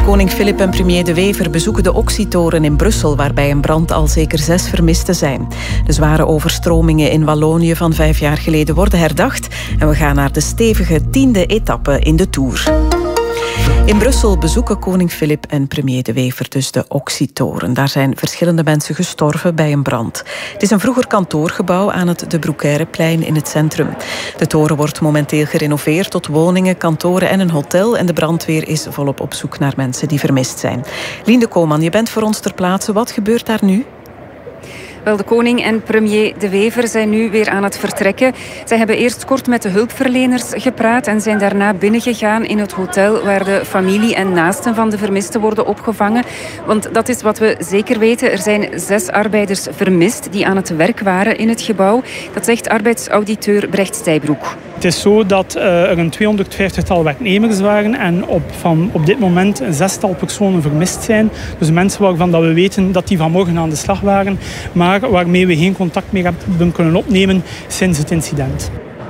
Koning Filip en premier De Wever bezoeken de Oxytoren in Brussel, waar bij een brand al zeker 6 vermisten zijn. De zware overstromingen in Wallonië van 5 jaar geleden worden herdacht en we gaan naar de stevige 10e etappe in de Tour. In Brussel bezoeken koning Filip en premier De Wever dus de Oxytoren. Daar zijn verschillende mensen gestorven bij een brand. Het is een vroeger kantoorgebouw aan het De Broekeireplein in het centrum. De toren wordt momenteel gerenoveerd tot woningen, kantoren en een hotel. En de brandweer is volop op zoek naar mensen die vermist zijn. Lien Koolman, je bent voor ons ter plaatse. Wat gebeurt daar nu? Wel, de koning en premier De Wever zijn nu weer aan het vertrekken. Zij hebben eerst kort met de hulpverleners gepraat en zijn daarna binnengegaan in het hotel waar de familie en naasten van de vermisten worden opgevangen. Want dat is wat we zeker weten. Er zijn 6 arbeiders vermist die aan het werk waren in het gebouw. Dat zegt arbeidsauditeur Brecht Stijbroek. Het is zo dat er een 250-tal werknemers waren en op dit moment een 6-tal personen vermist zijn. Dus mensen waarvan dat we weten dat die vanmorgen aan de slag waren, maar waarmee we geen contact meer hebben kunnen opnemen sinds het incident.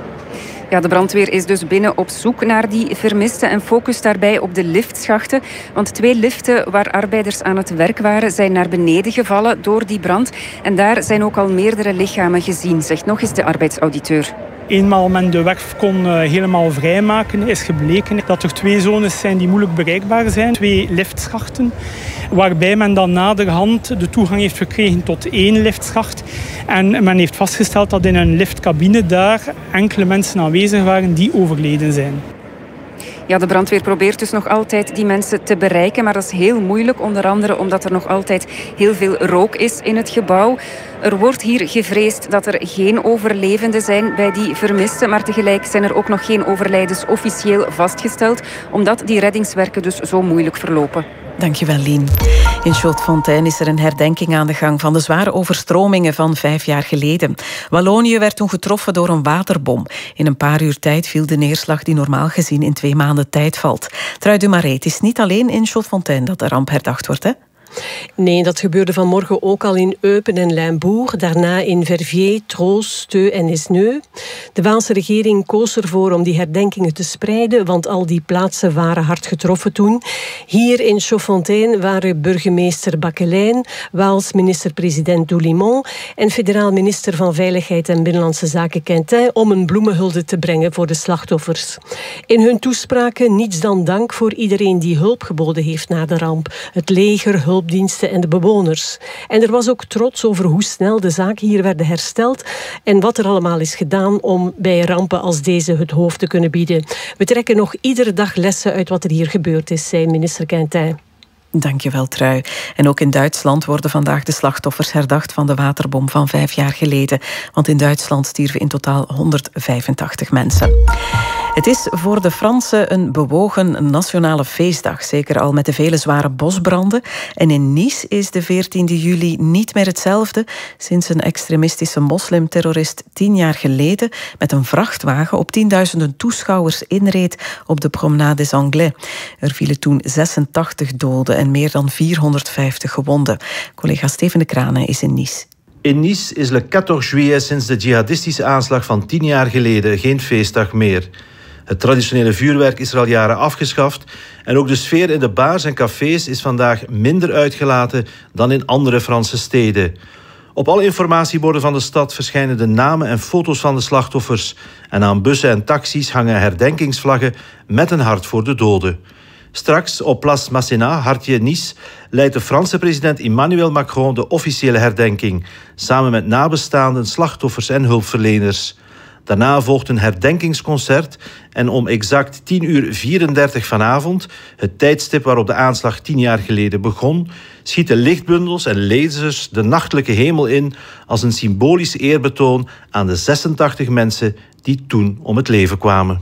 Ja, de brandweer is dus binnen op zoek naar die vermisten en focust daarbij op de liftschachten. Want 2 liften waar arbeiders aan het werk waren zijn naar beneden gevallen door die brand. En daar zijn ook al meerdere lichamen gezien, zegt nog eens de arbeidsauditeur. Eenmaal men de werf kon helemaal vrijmaken, is gebleken dat er 2 zones zijn die moeilijk bereikbaar zijn. 2 liftschachten, waarbij men dan naderhand de toegang heeft gekregen tot 1 liftschacht. En men heeft vastgesteld dat in een liftcabine daar enkele mensen aanwezig waren die overleden zijn. Ja, de brandweer probeert dus nog altijd die mensen te bereiken, maar dat is heel moeilijk, onder andere omdat er nog altijd heel veel rook is in het gebouw. Er wordt hier gevreesd dat er geen overlevenden zijn bij die vermisten, maar tegelijk zijn er ook nog geen overlijdens officieel vastgesteld, omdat die reddingswerken dus zo moeilijk verlopen. Dankjewel, Lien. In Chaudefontaine is er een herdenking aan de gang van de zware overstromingen van 5 jaar geleden. Wallonië werd toen getroffen door een waterbom. In een paar uur tijd viel de neerslag die normaal gezien in 2 maanden tijd valt. Trui de Marais, het is niet alleen in Chaudefontaine dat de ramp herdacht wordt, hè? Nee, dat gebeurde vanmorgen ook al in Eupen en Limbourg. Daarna in Verviers, Troos, Steu en Esneux. De Waalse regering koos ervoor om die herdenkingen te spreiden, want al die plaatsen waren hard getroffen toen. Hier in Chaudefontaine waren burgemeester Bakelijn, Waals minister-president Doulimont en federaal minister van Veiligheid en Binnenlandse Zaken Quintin om een bloemenhulde te brengen voor de slachtoffers. In hun toespraken niets dan dank voor iedereen die hulp geboden heeft na de ramp. Het leger, hulpdiensten en de bewoners. En er was ook trots over hoe snel de zaken hier werden hersteld en wat er allemaal is gedaan om bij rampen als deze het hoofd te kunnen bieden. We trekken nog iedere dag lessen uit wat er hier gebeurd is, zei minister Quintin. Dankjewel, Trui. En ook in Duitsland worden vandaag de slachtoffers herdacht van de waterbom van 5 jaar geleden. Want in Duitsland stierven in totaal 185 mensen. Het is voor de Fransen een bewogen nationale feestdag. Zeker al met de vele zware bosbranden. En in Nice is de 14e juli niet meer hetzelfde sinds een extremistische moslimterrorist 10 jaar geleden met een vrachtwagen op 10.000 toeschouwers inreed op de Promenade des Anglais. Er vielen toen 86 doden en meer dan 450 gewonden. Collega Steven de Kranen is in Nice. In Nice is le 14 juillet sinds de jihadistische aanslag van 10 jaar geleden geen feestdag meer. Het traditionele vuurwerk is er al jaren afgeschaft en ook de sfeer in de bars en cafés is vandaag minder uitgelaten dan in andere Franse steden. Op alle informatieborden van de stad verschijnen de namen en foto's van de slachtoffers en aan bussen en taxis hangen herdenkingsvlaggen met een hart voor de doden. Straks op Place Masséna, hartje Nice, leidt de Franse president Emmanuel Macron de officiële herdenking, samen met nabestaanden, slachtoffers en hulpverleners. Daarna volgt een herdenkingsconcert en om exact 10:34 vanavond, het tijdstip waarop de aanslag 10 jaar geleden begon, schieten lichtbundels en lasers de nachtelijke hemel in als een symbolisch eerbetoon aan de 86 mensen die toen om het leven kwamen.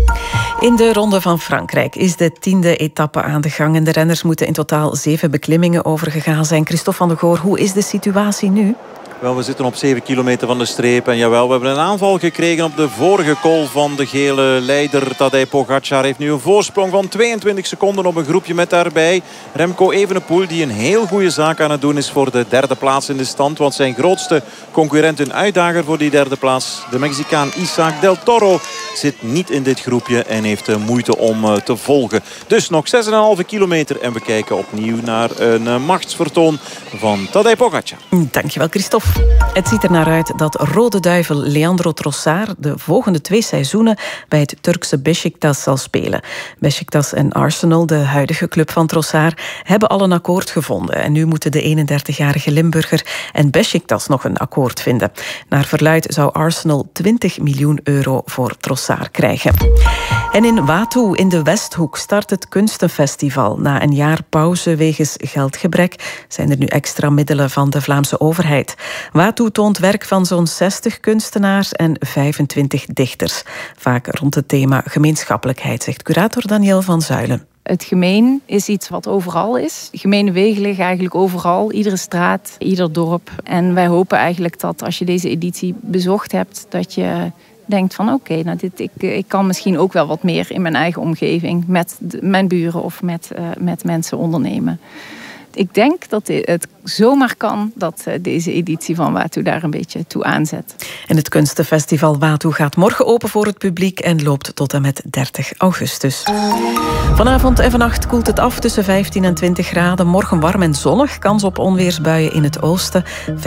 In de Ronde van Frankrijk is de 10e etappe aan de gang en de renners moeten in totaal 7 beklimmingen overgegaan zijn. Christophe van der Goor, hoe is de situatie nu? Wel, we zitten op 7 kilometer van de streep. En jawel, we hebben een aanval gekregen op de vorige call van de gele leider. Tadej Pogačar heeft nu een voorsprong van 22 seconden op een groepje met daarbij Remco Evenepoel, die een heel goede zaak aan het doen is voor de derde plaats in de stand. Want zijn grootste concurrent en uitdager voor die derde plaats, de Mexicaan Isaac del Toro, zit niet in dit groepje en heeft moeite om te volgen. Dus nog 6,5 kilometer en we kijken opnieuw naar een machtsvertoon van Tadej Pogačar. Dankjewel, Christophe. Het ziet er naar uit dat Rode Duivel Leandro Trossard de volgende 2 seizoenen bij het Turkse Beşiktaş zal spelen. Beşiktaş en Arsenal, de huidige club van Trossard, hebben al een akkoord gevonden. En nu moeten de 31-jarige Limburger en Beşiktaş nog een akkoord vinden. Naar verluidt zou Arsenal 20 miljoen euro voor Trossard krijgen. En in Watu in de Westhoek start het Kunstenfestival. Na een jaar pauze wegens geldgebrek zijn er nu extra middelen van de Vlaamse overheid. Watu toont werk van zo'n 60 kunstenaars en 25 dichters. Vaak rond het thema gemeenschappelijkheid, zegt curator Daniel van Zuilen. Het gemeen is iets wat overal is. Gemene wegen liggen eigenlijk overal. Iedere straat, ieder dorp. En wij hopen eigenlijk dat als je deze editie bezocht hebt, dat je denkt van oké, ik kan misschien ook wel wat meer in mijn eigen omgeving met mijn buren of met mensen ondernemen. Ik denk dat het zomaar kan dat deze editie van Watu daar een beetje toe aanzet. En het Kunstenfestival Watu gaat morgen open voor het publiek en loopt tot en met 30 augustus. Vanavond en vannacht koelt het af tussen 15 en 20 graden. Morgen warm en zonnig, kans op onweersbuien in het oosten.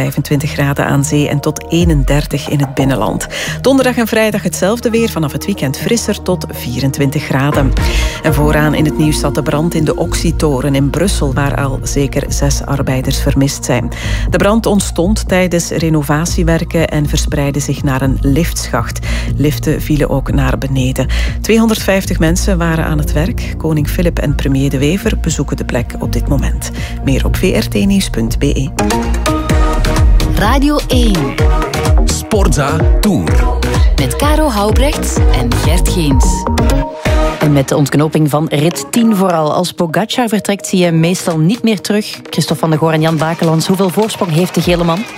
25 graden aan zee en tot 31 in het binnenland. Donderdag en vrijdag hetzelfde weer, vanaf het weekend frisser tot 24 graden. En vooraan in het nieuws staat de brand in de Oxytoren in Brussel, waar al zeker 6 arbeiders vermist zijn. De brand ontstond tijdens renovatiewerken en verspreidde zich naar een liftschacht. Liften vielen ook naar beneden. 250 mensen waren aan het werk. Koning Filip en premier De Wever bezoeken de plek op dit moment. Meer op vrtnieuws.be. Radio 1. Sportza Tour. Met Caro Houbrechts en Gert Geens. En met de ontknoping van rit 10 vooral. Als Pogačar vertrekt zie je meestal niet meer terug. Christophe van der Goor en Jan Bakelans, hoeveel voorsprong heeft de gele man?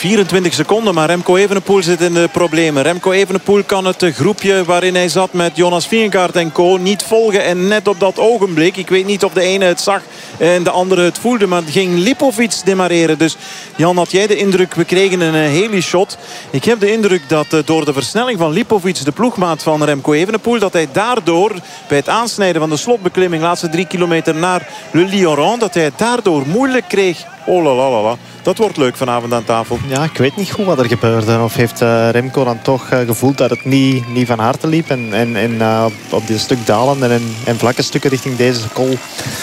24 seconden, maar Remco Evenepoel zit in de problemen. Remco Evenepoel kan het groepje waarin hij zat met Jonas Vingegaard en co. niet volgen. En net op dat ogenblik, ik weet niet of de ene het zag en de andere het voelde, maar ging Lipovic demareren. Dus Jan, had jij de indruk, we kregen een heli-shot. Ik heb de indruk dat door de versnelling van Lipovic, de ploegmaat van Remco Evenepoel, dat hij daardoor bij het aansnijden van de slotbeklimming, laatste 3 kilometer naar Le Lioran, dat hij het daardoor moeilijk kreeg. Oh la la la la. Dat wordt leuk vanavond aan tafel. Ja, ik weet niet goed wat er gebeurde. Of heeft Remco dan toch gevoeld dat het niet van harte liep. En op dit stuk dalen en vlakke stukken richting deze col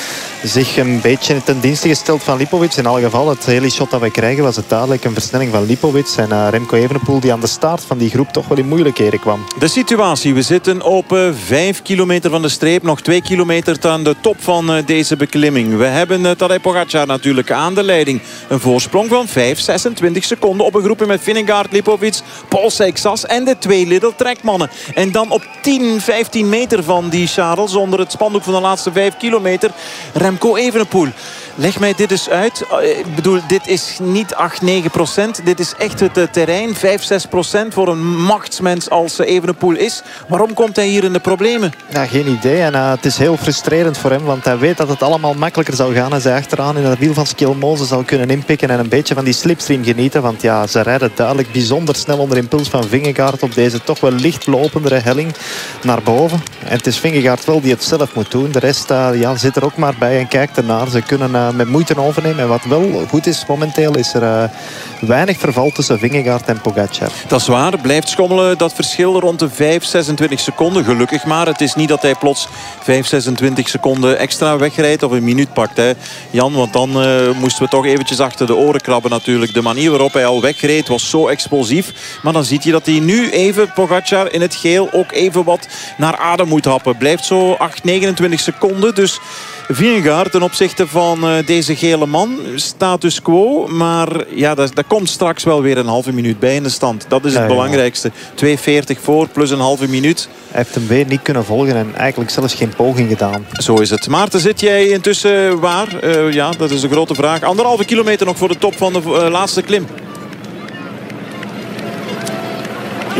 zich een beetje ten dienste gesteld van Lipovic. In alle geval, het hele shot dat we krijgen was het duidelijk een versnelling van Lipovic. En Remco Evenepoel die aan de start van die groep toch wel in moeilijkheden kwam. De situatie, we zitten op 5 kilometer van de streep. Nog 2 kilometer aan de top van deze beklimming. We hebben Tadej Pogačar natuurlijk aan de leiding. Een voorsprong van 5-26 seconden op een groepje met Vingegaard, Lipovic, Paul Seixas en de 2 Lidl-trekmannen. En dan op 10-15 meter van die Charles, onder het spandoek van de laatste 5 kilometer, Remco Evenepoel. Leg mij dit eens uit. Ik bedoel, dit is niet 8-9%. Dit is echt het terrein. 5-6% voor een machtsmens als Evenepoel is. Waarom komt hij hier in de problemen? Ja, geen idee. En het is heel frustrerend voor hem. Want hij weet dat het allemaal makkelijker zou gaan als hij achteraan in het wiel van Skjelmose zou kunnen inpikken. En een beetje van die slipstream genieten. Want ja, ze rijden duidelijk bijzonder snel onder impuls van Vingegaard op deze toch wel licht lopendere helling naar boven. En het is Vingegaard wel die het zelf moet doen. De rest zit er ook maar bij en kijkt ernaar. Ze kunnen met moeite overnemen. En wat wel goed is momenteel, is er weinig verval tussen Vingegaard en Pogačar. Dat is waar. Blijft schommelen dat verschil rond de 5-26 seconden. Gelukkig maar. Het is niet dat hij plots 5-26 seconden extra wegrijdt of een minuut pakt. Hè. Jan, want dan moesten we toch eventjes achter de oren krabben natuurlijk. De manier waarop hij al wegreed was zo explosief. Maar dan ziet je dat hij nu even, Pogačar in het geel, ook even wat naar adem moet happen. Blijft zo 8-29 seconden. Dus Vingegaard ten opzichte van deze gele man, status quo. Maar ja, daar komt straks wel weer een halve minuut bij in de stand. Dat is het belangrijkste. 2:40 voor plus een halve minuut. Hij heeft hem weer niet kunnen volgen en eigenlijk zelfs geen poging gedaan. Zo is het. Maarten, zit jij intussen waar? Ja, dat is de grote vraag. 1,5 kilometer nog voor de top van de laatste klim.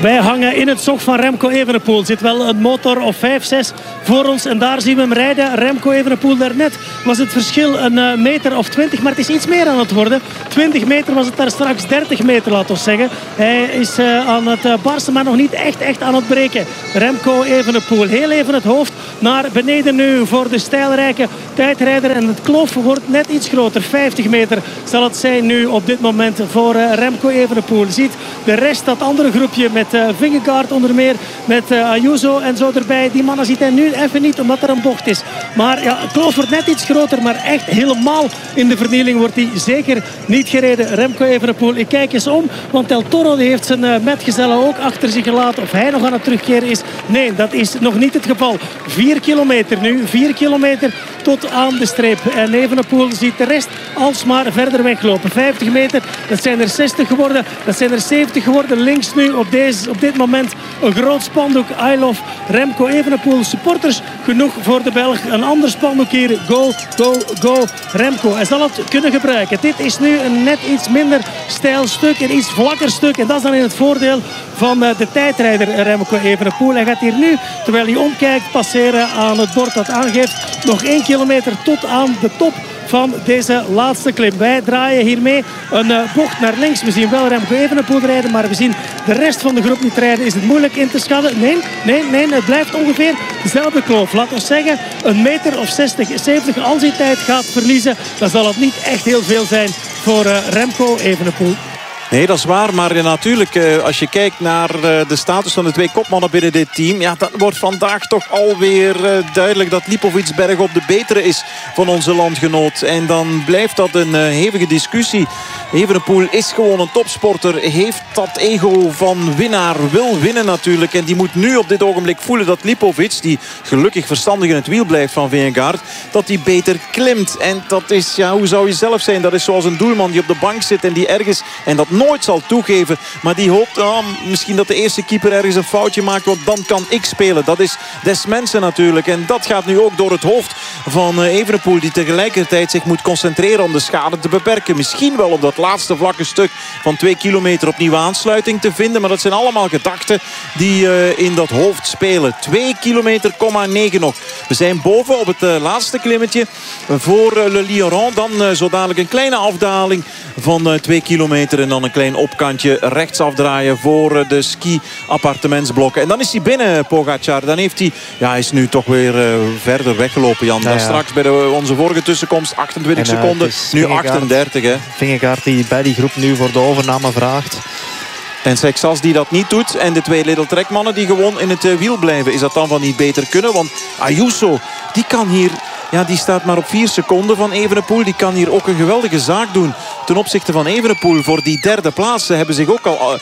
Wij hangen in het zog van Remco Evenepoel. Zit wel een motor of 5, 6 voor ons. En daar zien we hem rijden. Remco Evenepoel, daarnet was het verschil een meter of 20. Maar het is iets meer aan het worden. 20 meter was het daar straks, 30 meter laten we zeggen. Hij is aan het barsten, maar nog niet echt aan het breken. Remco Evenepoel. Heel even het hoofd naar beneden nu voor de stijlrijke tijdrijder. En het kloof wordt net iets groter. 50 meter zal het zijn nu op dit moment voor Remco Evenepoel. Ziet de rest, dat andere groepje met Vingegaard onder meer, met Ayuso en zo erbij. Die mannen ziet hij nu even niet, omdat er een bocht is. Maar ja, het kloof wordt net iets groter, maar echt helemaal in de vernieling wordt hij zeker niet gereden. Remco Evenepoel, ik kijk eens om, want Del Toro die heeft zijn metgezellen ook achter zich gelaten. Of hij nog aan het terugkeren is, nee, dat is nog niet het geval. 4 kilometer nu, 4 kilometer tot aan de streep. En Evenepoel ziet de rest alsmaar verder weglopen. 50 meter, dat zijn er 60 geworden, dat zijn er 70 geworden. Links nu op dit moment een groot spandoek. I love Remco Evenepoel. Supporters genoeg voor de Belg. Een ander spandoek hier. Go, go, go Remco. Hij zal het kunnen gebruiken. Dit is nu een net iets minder steil stuk. Een iets vlakker stuk. En dat is dan in het voordeel van de tijdrijder Remco Evenepoel. Hij gaat hier nu, terwijl hij omkijkt, passeren aan het bord dat aangeeft. Nog 1 kilometer tot aan de top van deze laatste klim. Wij draaien hiermee een bocht naar links. We zien wel Remco Evenepoel rijden, maar we zien de rest van de groep niet rijden. Is het moeilijk in te schatten? Nee, het blijft ongeveer dezelfde kloof. Laten we zeggen, een meter of 60, 70. Als hij tijd gaat verliezen, dan zal het niet echt heel veel zijn voor Remco Evenepoel. Nee, dat is waar. Maar natuurlijk, als je kijkt naar de status van de twee kopmannen binnen dit team, ja, dan wordt vandaag toch alweer duidelijk dat Lipovic bergop de betere is van onze landgenoot. En dan blijft dat een hevige discussie. Evenepoel is gewoon een topsporter. Heeft dat ego van winnaar. Wil winnen natuurlijk. En die moet nu op dit ogenblik voelen dat Lipovic, die gelukkig verstandig in het wiel blijft van Vingegaard, dat die beter klimt. En dat is, ja, hoe zou je zelf zijn? Dat is zoals een doelman die op de bank zit en die ergens, en dat nooit zal toegeven, maar die hoopt misschien dat de eerste keeper ergens een foutje maakt, want dan kan ik spelen. Dat is des mensen natuurlijk. En dat gaat nu ook door het hoofd van Evenepoel, die tegelijkertijd zich moet concentreren om de schade te beperken. Misschien wel op dat laatste vlakke stuk van 2 kilometer opnieuw aansluiting te vinden, maar dat zijn allemaal gedachten die in dat hoofd spelen. 2 kilometer, 9 nog. We zijn boven op het laatste klimmetje voor Le Lion. Dan zo dadelijk een kleine afdaling van 2 kilometer en dan een klein opkantje rechts afdraaien voor de ski-appartementsblokken. En dan is hij binnen, Pogacar. Dan heeft hij, ja, hij is nu toch weer verder weggelopen, Jan. Dan straks bij onze vorige tussenkomst 28 seconden, nu 38. Hè. Vingegaard die bij die groep nu voor de overname vraagt. En Sexas die dat niet doet. En de twee Lidl Trekmannen die gewoon in het wiel blijven. Is dat dan van niet beter kunnen? Want Ayuso, die kan hier, ja, die staat maar op 4 seconden van Evenepoel. Die kan hier ook een geweldige zaak doen ten opzichte van Evenepoel. Voor die derde plaats. Ze hebben zich ook al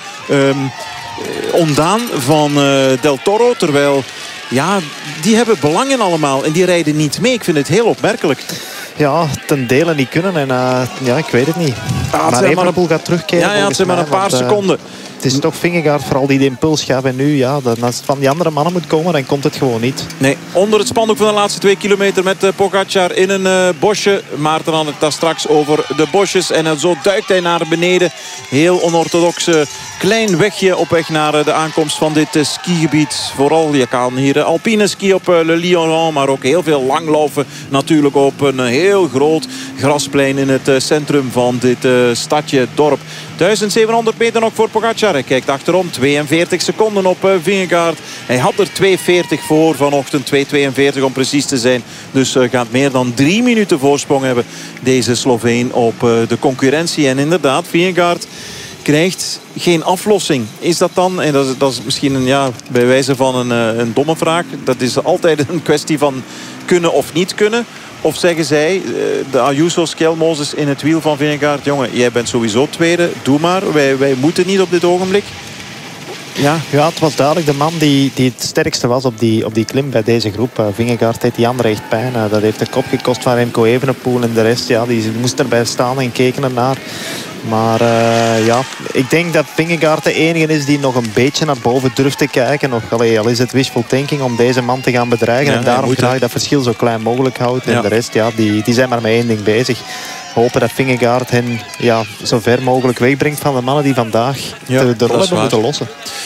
ontdaan van Del Toro. Terwijl, ja, die hebben belangen allemaal. En die rijden niet mee. Ik vind het heel opmerkelijk. Ja, ten dele niet kunnen. En ja, ik weet het niet. Maar Evenepoel gaat terugkeren. Ja, het zijn maar een paar seconden. Het is toch Vingegaard vooral die de impuls gaf. En nu, ja, als het van die andere mannen moet komen, dan komt het gewoon niet. Nee, onder het spandoek van de laatste 2 kilometer met Pogacar in een bosje. Maarten had het daar straks over de bosjes. En zo duikt hij naar beneden. Heel onorthodox klein wegje op weg naar de aankomst van dit skigebied. Vooral, je kan hier alpine ski op Le Lion, maar ook heel veel langlopen. Natuurlijk op een heel groot grasplein in het centrum van dit stadje, dorp. 1700 meter nog voor Pogacar. Hij kijkt achterom. 42 seconden op Vingegaard. Hij had er 2:40 voor vanochtend. 2:42 om precies te zijn. Dus gaat meer dan 3 minuten voorsprong hebben. Deze Sloveen op de concurrentie. En inderdaad, Vingegaard krijgt geen aflossing. Is dat dan? En dat is misschien bij wijze van een domme vraag. Dat is altijd een kwestie van kunnen of niet kunnen. Of zeggen zij, de Ayuso's, Kelmozes in het wiel van Vingegaard: jongen, jij bent sowieso tweede, doe maar. Wij moeten niet op dit ogenblik. Ja, het was duidelijk de man die het sterkste was op die klim bij deze groep. Vingegaard deed die andere echt pijn. Dat heeft de kop gekost van Remco Evenepoel. En de rest, ja, die moest erbij staan en keken ernaar. Maar ik denk dat Vingegaard de enige is die nog een beetje naar boven durft te kijken. Nog, al is het wishful thinking om deze man te gaan bedreigen. Ja, en daarom graag dat verschil zo klein mogelijk houdt. En de rest, die zijn maar met één ding bezig. Hopen dat Vingegaard hen zo ver mogelijk wegbrengt van de mannen die vandaag de rol hebben moeten lossen.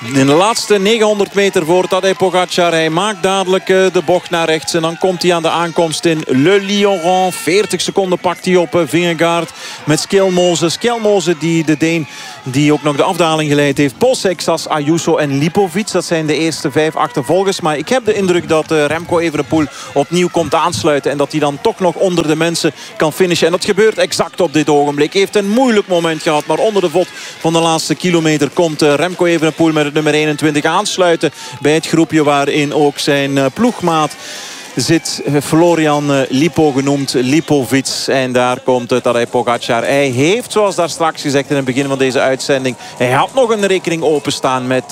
In de laatste 900 meter voor Tadej Pogacar. Hij maakt dadelijk de bocht naar rechts. En dan komt hij aan de aankomst in Le Lion. 40 seconden pakt hij op Vingegaard met Skjelmose. Skjelmose, de Deen die ook nog de afdaling geleid heeft. Paul Seixas, Ayuso en Lipovic. Dat zijn de eerste 5 achtervolgers. Maar ik heb de indruk dat Remco Evenepoel opnieuw komt aansluiten. En dat hij dan toch nog onder de mensen kan finishen. En dat gebeurt exact op dit ogenblik. Hij heeft een moeilijk moment gehad. Maar onder de vod van de laatste kilometer komt Remco Evenepoel met het nummer 21 aansluiten. Bij het groepje waarin ook zijn ploegmaat zit, Florian Lipo genoemd, Lipovic. En daar komt Tadej Pogacar. Hij heeft, zoals daar straks gezegd in het begin van deze uitzending, hij had nog een rekening openstaan met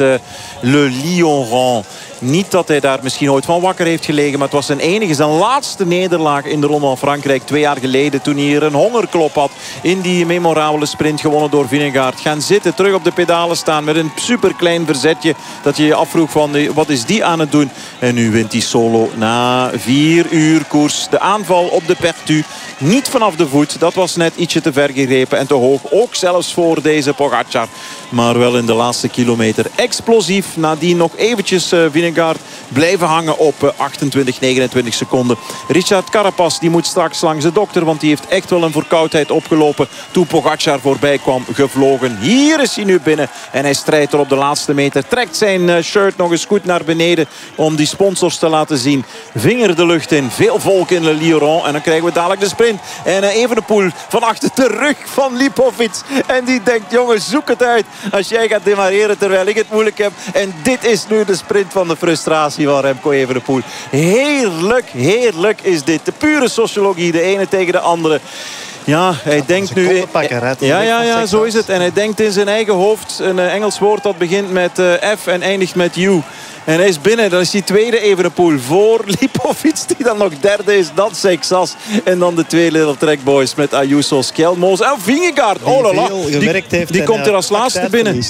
Le Lion. Niet dat hij daar misschien ooit van wakker heeft gelegen, maar het was zijn enige, zijn laatste nederlaag in de Ronde van Frankrijk 2 jaar geleden. Toen hij hier een hongerklop had in die memorabele sprint gewonnen door Vingegaard. Gaan zitten, terug op de pedalen staan met een superklein verzetje. Dat je je afvroeg van wat is die aan het doen. En nu wint hij solo na 4 uur koers. De aanval op de Pertu. Niet vanaf de voet. Dat was net ietsje te ver gegrepen en te hoog. Ook zelfs voor deze Pogacar. Maar wel in de laatste kilometer explosief. Nadien nog eventjes Vingegaard blijven hangen op 28, 29 seconden. Richard Carapaz die moet straks langs de dokter. Want die heeft echt wel een verkoudheid opgelopen toen Pogacar voorbij kwam gevlogen. Hier is hij nu binnen. En hij strijdt er op de laatste meter. Trekt zijn shirt nog eens goed naar beneden om die sponsors te laten zien. Vinger de lucht in. Veel volk in Le Lion. En dan krijgen we dadelijk de sprint. En Evenepoel van achter de rug van Lipovic. En die denkt, jongen, zoek het uit als jij gaat demareren terwijl ik het moeilijk heb. En dit is nu de sprint van de frustratie van Remco Evenepoel. Heerlijk, heerlijk is dit. De pure sociologie, de ene tegen de andere. Ja, hij denkt nu... Ja, zo is het. En hij denkt in zijn eigen hoofd een Engels woord dat begint met F en eindigt met U. En hij is binnen. Dan is die tweede Evenepoel voor Lipovic, die dan nog derde is. Dan Seixas. En dan de 2 Little Track Boys met Ayuso, Skjelmose en Vingegaard. Oh la la. Die komt er als laatste binnen.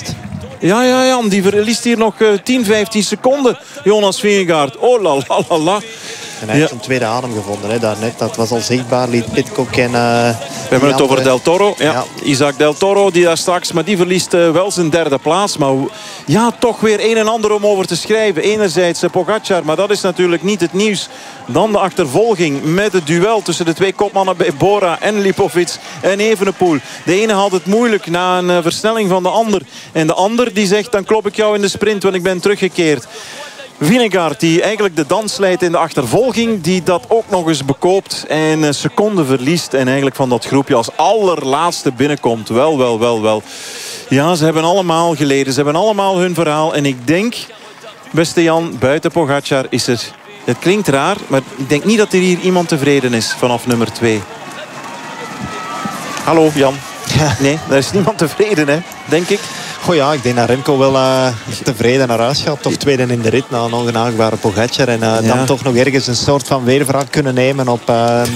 Ja, Jan, die verliest hier nog 10, 15 seconden. Jonas Vingegaard. Oh la la la la. En hij heeft een tweede adem gevonden, hè, daarnet. Dat was al zichtbaar. Liet Pidcock en... we hebben het over Del Toro. Ja. Isaac Del Toro, die daar straks... Maar die verliest wel zijn 3e plaats. Maar ja, toch weer een en ander om over te schrijven. Enerzijds Pogacar, maar dat is natuurlijk niet het nieuws. Dan de achtervolging met het duel tussen de 2 kopmannen bij Bora en Lipovic en Evenepoel. De ene had het moeilijk na een versnelling van de ander. En de ander die zegt, dan klop ik jou in de sprint, want ik ben teruggekeerd. Vingegaard die eigenlijk de dans leidt in de achtervolging. Die dat ook nog eens bekoopt. En een seconde verliest. En eigenlijk van dat groepje als allerlaatste binnenkomt. Wel. Ja, ze hebben allemaal geleden. Ze hebben allemaal hun verhaal. En ik denk, beste Jan, buiten Pogacar is er... Het klinkt raar, maar ik denk niet dat er hier iemand tevreden is vanaf nummer 2. Hallo Jan. Nee, daar is niemand tevreden, hè, denk ik. Oh ja, ik denk dat Remco wel tevreden naar huis gaat. Toch tweede in de rit na een ongenaakbare Pogacar. En dan toch nog ergens een soort van weerwraak kunnen nemen op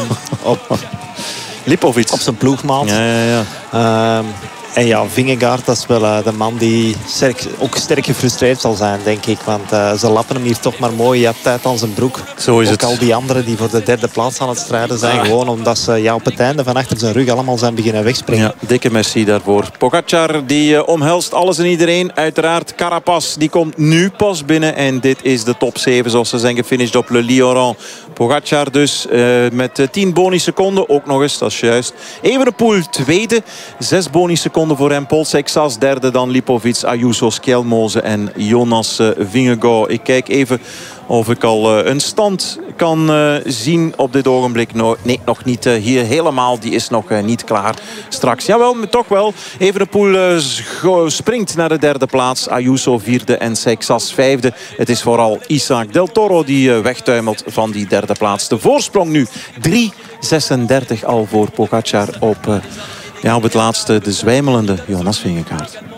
Lipovic. Op zijn ploegmaat. Ja. En ja, Vingegaard, dat is wel de man die ook sterk gefrustreerd zal zijn, denk ik. Want ze lappen hem hier toch maar mooi tijd aan zijn broek. Zo is ook het. Al die anderen die voor de 3e plaats aan het strijden zijn. Gewoon omdat ze op het einde van achter zijn rug allemaal zijn beginnen wegspringen. Ja, dikke merci daarvoor. Pogacar die omhelst alles en iedereen. Uiteraard Carapaz, die komt nu pas binnen. En dit is de top 7 zoals ze zijn gefinished op Le Lion. Pogacar dus met 10 bonusseconden. Ook nog eens, dat is juist. Evenepoel tweede. 6 bonusseconden voor hem. Paul Seixas derde, dan Lipovic, Ayuso, Skjelmose en Jonas Vingegaard. Ik kijk even of ik al een stand kan zien op dit ogenblik. Nee, nog niet hier helemaal. Die is nog niet klaar straks. Jawel, toch wel. Evenepoel springt naar de 3e plaats. Ayuso 4e en Seixas 5e. Het is vooral Isaac Del Toro die wegtuimelt van die 3e plaats. De voorsprong nu 3:36 al voor Pogacar op het laatste, de zwijmelende Jonas Vingegaard.